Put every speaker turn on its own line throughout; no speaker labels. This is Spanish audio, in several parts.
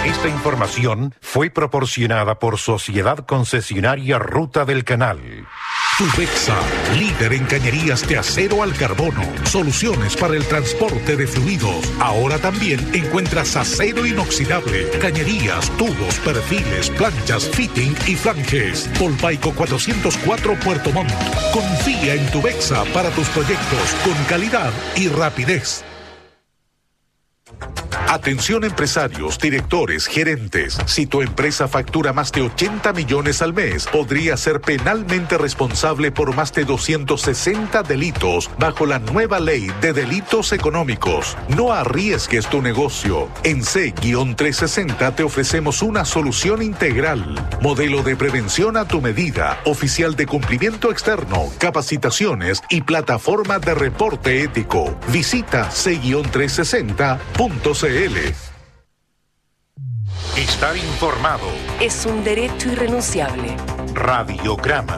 Esta información fue proporcionada por Sociedad Concesionaria Ruta del Canal.
Tubexa, líder en cañerías de acero al carbono. Soluciones para el transporte de fluidos. Ahora también encuentras acero inoxidable, cañerías, tubos, perfiles, planchas, fitting y flanges. Polpaico 404 Puerto Montt. Confía en Tubexa para tus proyectos con calidad y rapidez. Atención empresarios, directores, gerentes. Si tu empresa factura más de 80 millones al mes, podría ser penalmente responsable por más de 260 delitos bajo la nueva ley de delitos económicos. No arriesgues tu negocio. En C-360 te ofrecemos una solución integral. Modelo de prevención a tu medida, oficial de cumplimiento externo, capacitaciones y plataforma de reporte ético. Visita C-360.cl.
Estar informado
es un derecho irrenunciable.
Radiograma.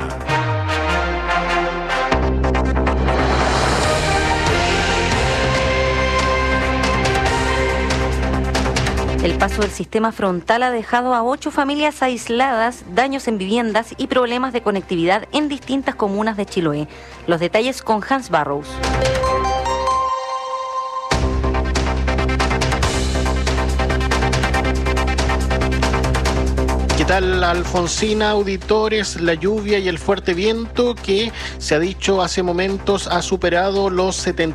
El paso del sistema frontal ha dejado a 8 familias aisladas, daños en viviendas y problemas de conectividad en distintas comunas de Chiloé. Los detalles con Hans Barrows.
¿Qué tal, Alfonsina, auditores? La lluvia y el fuerte viento que, se ha dicho hace momentos, ha superado los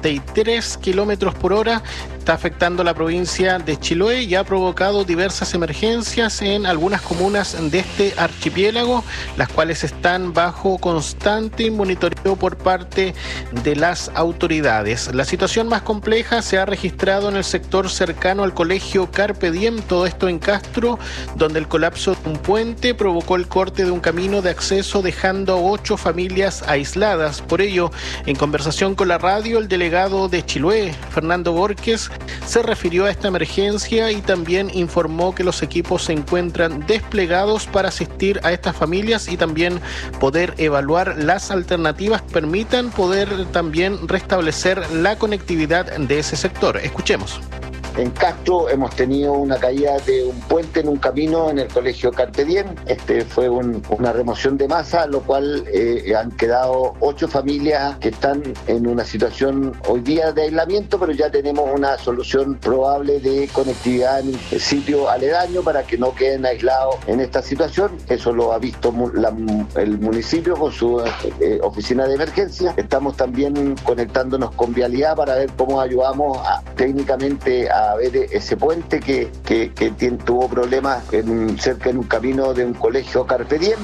73 kilómetros por hora, está afectando la provincia de Chiloé y ha provocado diversas emergencias en algunas comunas de este archipiélago, las cuales están bajo constante monitoreo por parte de las autoridades. La situación más compleja se ha registrado en el sector cercano al colegio Carpe Diem, todo esto en Castro, donde el colapso de un puente provocó el corte de un camino de acceso, dejando a 8 familias aisladas. Por ello, en conversación con la radio, el delegado de Chiloé, Fernando Borges, se refirió a esta emergencia y también informó que los equipos se encuentran desplegados para asistir a estas familias y también poder evaluar las alternativas que permitan poder también restablecer la conectividad de ese sector. Escuchemos.
En Castro hemos tenido una caída de un puente en un camino en el colegio Carpe Diem. Fue una remoción de masa, lo cual han quedado 8 familias que están en una situación hoy día de aislamiento, pero ya tenemos una solución probable de conectividad en el sitio aledaño para que no queden aislados en esta situación. Eso lo ha visto el municipio con su oficina de emergencia. Estamos también conectándonos con Vialidad para ver cómo ayudamos técnicamente a ver ese puente que tuvo problemas cerca en un camino de un colegio Carpe Diem.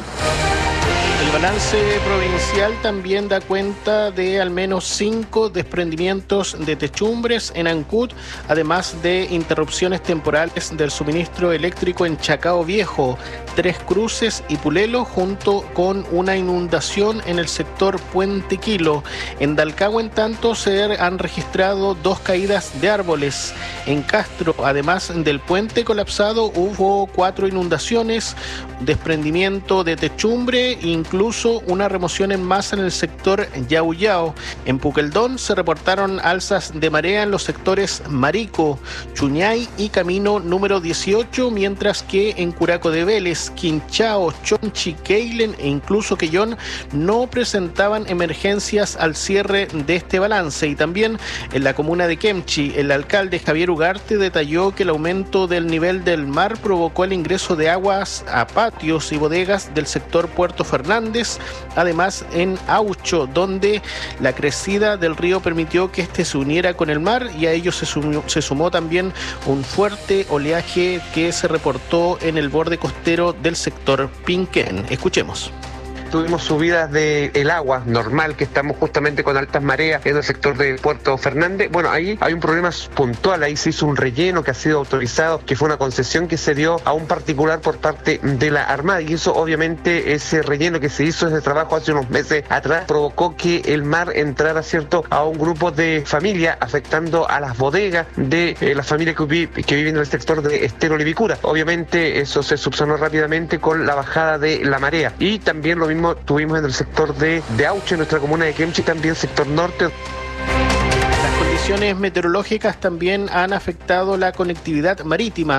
El balance provincial también da cuenta de al menos 5 desprendimientos de techumbres en Ancud, además de interrupciones temporales del suministro eléctrico en Chacao Viejo, Tres Cruces y Pulelo, junto con una inundación en el sector Puente Quilo. En Dalcagua, en tanto, se han registrado 2 caídas de árboles. En Castro, además del puente colapsado, hubo 4 inundaciones, desprendimiento de techumbre, incluso una remoción en masa en el sector Yauyao. En Puqueldón se reportaron alzas de marea en los sectores Marico, Chuñay y Camino número 18, mientras que en Curaco de Vélez, Quinchao, Chonchi, Keilen e incluso Quellón no presentaban emergencias al cierre de este balance. Y también en la comuna de Kemchi, el alcalde Javier Ugarte detalló que el aumento del nivel del mar provocó el ingreso de aguas a patios y bodegas del sector Puerto Fernández, además en Aucho, donde la crecida del río permitió que este se uniera con el mar, y a ello se sumó también un fuerte oleaje que se reportó en el borde costero del sector Pinquén. Escuchemos.
Tuvimos subidas del agua normal, que estamos justamente con altas mareas en el sector de Puerto Fernández. Bueno, ahí hay un problema puntual, ahí se hizo un relleno que ha sido autorizado, que fue una concesión que se dio a un particular por parte de la Armada, y eso obviamente, ese relleno que se hizo, ese trabajo hace unos meses atrás, provocó que el mar entrara, ¿cierto?, a un grupo de familias, afectando a las bodegas de las familias que viven en el sector de Estero Livicura. Obviamente eso se subsanó rápidamente con la bajada de la marea, y también lo mismo tuvimos en el sector de Auche, en nuestra comuna de Kemchi, también sector norte.
Las condiciones meteorológicas también han afectado la conectividad marítima.